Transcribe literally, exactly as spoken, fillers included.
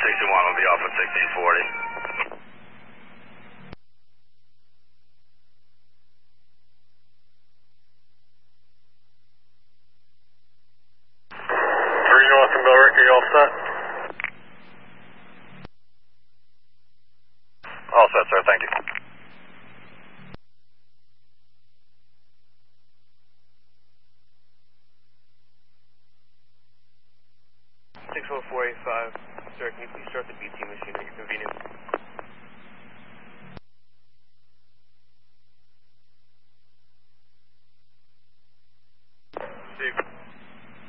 sixty-one will be off at sixteen forty. three North and Billerica, you all set? All set, sir. Thank you. six one four eight five. Sir, can you please start the B T machine at your convenience?